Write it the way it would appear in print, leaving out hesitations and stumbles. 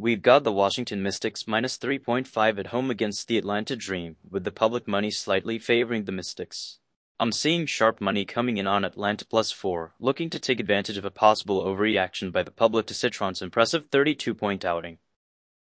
We've got the Washington Mystics minus 3.5 at home against the Atlanta Dream, with the public money slightly favoring the Mystics. I'm seeing sharp money coming in on Atlanta plus 4, looking to take advantage of a possible overreaction by the public to Citron's impressive 32-point outing.